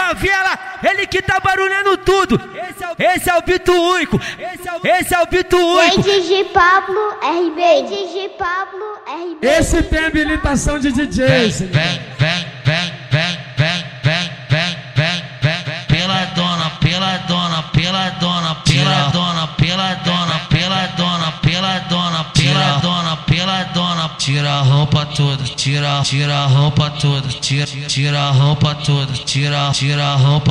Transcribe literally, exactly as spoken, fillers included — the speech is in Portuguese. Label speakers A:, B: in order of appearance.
A: favela, ele que tá barulhando tudo. Esse é o, esse é o Bito único, esse é o, esse é o Bito único.
B: D J Pablo R B, D J Pablo R B.
C: Esse tem habilitação de D J.
D: Vem, vem, vem, vem, vem, vem, vem, vem, vem, vem, pela dona, pela dona, pela dona, pela dona, pela dona, pela dona, pela dona, pela dona, pela dona, tira a roupa toda, tira, tira a roupa toda, tira, tira a roupa toda, tira, tira a roupa